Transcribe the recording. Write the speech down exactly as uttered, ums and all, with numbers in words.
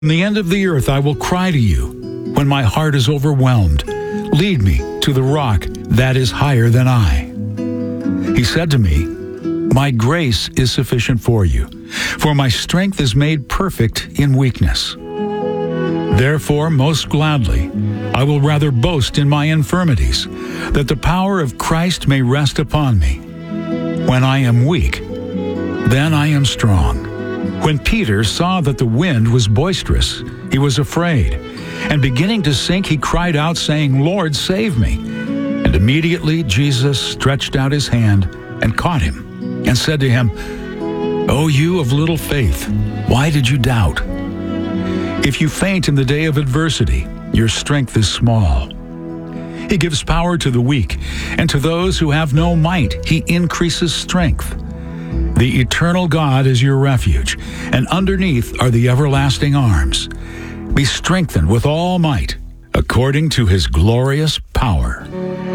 From the end of the earth I will cry to you when my heart is overwhelmed. Lead me to the rock that is higher than I. He said to me, my grace is sufficient for you, for my strength is made perfect in weakness. Therefore, most gladly, I will rather boast in my infirmities, that the power of Christ may rest upon me. When I am weak, then I am strong. When Peter saw that the wind was boisterous, he was afraid, and beginning to sink, he cried out, saying, Lord, save me. And immediately Jesus stretched out his hand and caught him, and said to him, O you of little faith, why did you doubt? If you faint in the day of adversity, your strength is small. He gives power to the weak, and to those who have no might, he increases strength. The eternal God is your refuge, and underneath are the everlasting arms. Be strengthened with all might, according to his glorious power.